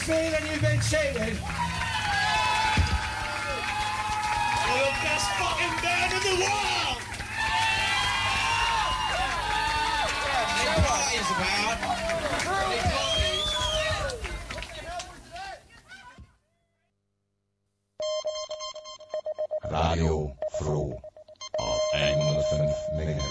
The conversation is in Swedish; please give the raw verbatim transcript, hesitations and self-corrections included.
feeling you've been cheated? You're the best fucking band in the world! Yeah, what it's about. Radio Fro av en komma fem megahertz.